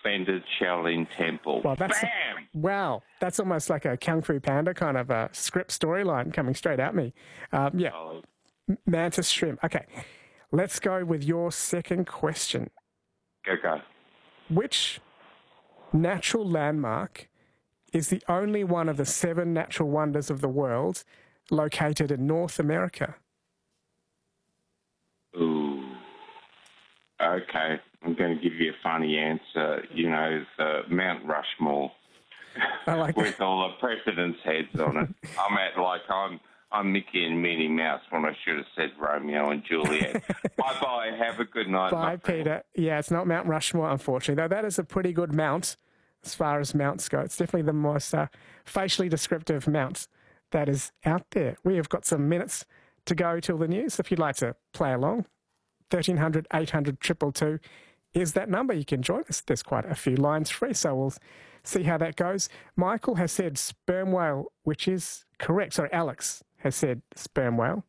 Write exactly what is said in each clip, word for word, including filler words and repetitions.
suspended Shaolin temple. Well, that's Bam! Wow, that's almost like a Kung Fu Panda kind of a script storyline coming straight at me. Um, yeah, Oh, mantis shrimp. Okay, let's go with your second question. go, go. Which natural landmark is the only one of the seven natural wonders of the world located in North America? Ooh. Okay, I'm going to give you a funny answer. You know, the Mount Rushmore. I like with that. all the presidents' heads on it. I'm at like I'm I'm Mickey and Minnie Mouse when I should have said Romeo and Juliet. bye bye. Have a good night. Bye, my friend. Peter. Yeah, it's not Mount Rushmore, unfortunately, though that is a pretty good mount as far as mounts go. It's definitely the most uh, facially descriptive mount that is out there. We have got some minutes to go till the news. If you'd like to play along, thirteen hundred, eight hundred, two two two is that number. You can join us. There's quite a few lines free, so we'll see how that goes. Michael has said sperm whale, which is correct. Sorry, Alex has said sperm whale.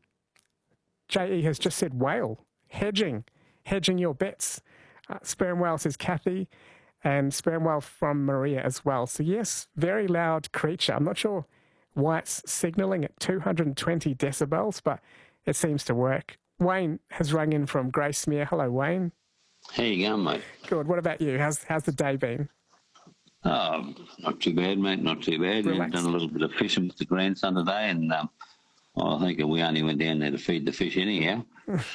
J E has just said whale. Hedging. Hedging your bets. Uh, sperm whale says Kathy, and sperm whale from Maria as well. So yes, very loud creature. I'm not sure why it's signalling at two hundred twenty decibels, but it seems to work. Wayne has rung in from Gracemere. Hello, Wayne. How you going, mate? Good. What about you? How's how's the day been? Oh, not too bad, mate, not too bad. We've done a little bit of fishing with the grandson today, and um, I think we only went down there to feed the fish anyhow.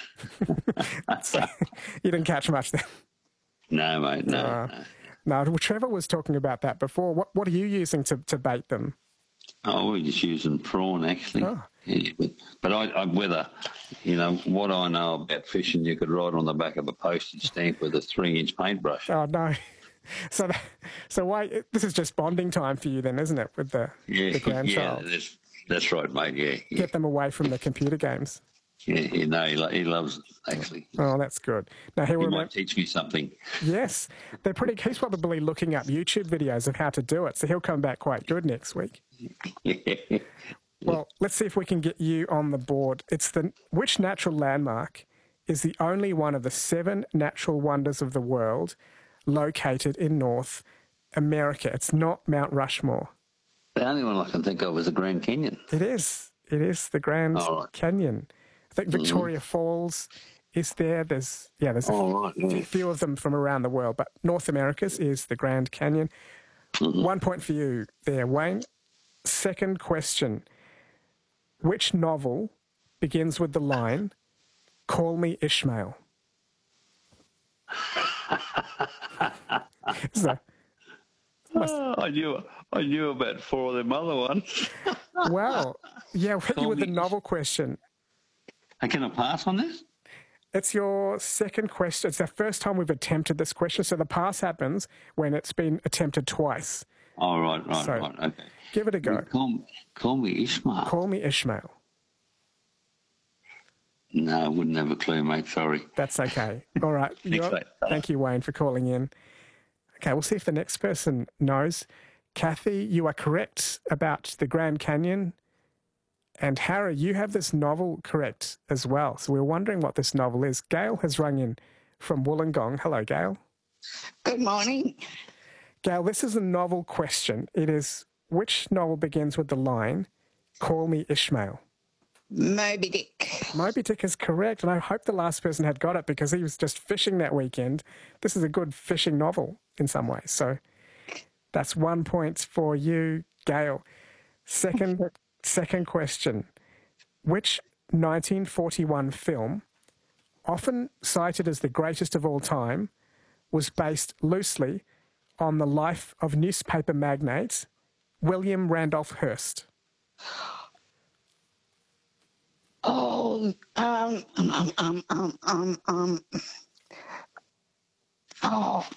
So, you didn't catch much then? No, mate, no. Uh, no. No, well, Trevor was talking about that before. What what are you using to, to bait them? Oh, we're just using prawn, actually. Oh. Yeah, but but I, I, whether, you know, what I know about fishing, you could write on the back of a postage stamp with a three-inch paintbrush. Oh, no. So, that, so why? This is just bonding time for you then, isn't it, with the, Yeah, the grandchild? yeah, that's, that's right, mate, yeah. yeah. Get them away from the computer games. Yeah, yeah, no, he, lo- he loves it, actually. Oh, that's good. Now, he He will might teach me something. Yes, they're pretty. He's probably looking up YouTube videos of how to do it, so he'll come back quite good next week. Yeah. Well, let's see if we can get you on the board. It's the which natural landmark is the only one of the seven natural wonders of the world located in North America? It's not Mount Rushmore. The only one I can think of is the Grand Canyon. It is. It is the Grand Oh, right. Canyon. I think Victoria mm. Falls is there. There's yeah, there's Oh, a right, yeah. few of them from around the world, but North America's is the Grand Canyon. Mm-hmm. One point for you there, Wayne. Second question. Which novel begins with the line, "Call me Ishmael"? so, Oh, I knew I knew about four of them other ones. well, yeah, we'll hit you Call with the me- novel question. Hey, can I pass on this? It's your second question. It's the first time we've attempted this question, so the pass happens when it's been attempted twice. Oh, right, right, So, right. Okay. Give it a go. Call, call me Ishmael. Call me Ishmael. No, I wouldn't have a clue, mate. Sorry. That's okay. All right. You're- mate. Thank you, Wayne, for calling in. Okay, we'll see if the next person knows. Kathy, you are correct about the Grand Canyon. And Harry, you have this novel correct as well. So we're wondering what this novel is. Gail has rung in from Wollongong. Hello, Gail. Good morning. Gail, this is a novel question. It is, which novel begins with the line, "Call me Ishmael"? Moby Dick. Moby Dick is correct, and I hope the last person had got it because he was just fishing that weekend. This is a good fishing novel in some ways. So that's one point for you, Gail. Second, second question. Which nineteen forty-one film, often cited as the greatest of all time, was based loosely on the life of newspaper magnate William Randolph Hearst? Oh, um, um, um, um, um, um, oh,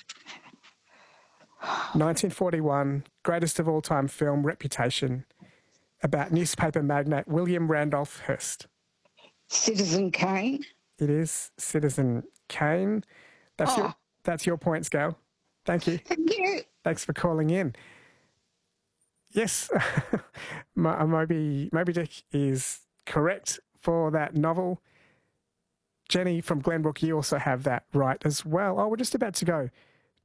nineteen forty-one, greatest of all time film, Reputation, about newspaper magnate William Randolph Hearst. Citizen Kane. It is Citizen Kane. That's Oh. your that's your points, Gail. Thank you. Thank you. Thanks for calling in. Yes, Mo- Moby, Moby Dick is correct for that novel. Jenny from Glenbrook, you also have that right as well. Oh, we're just about to go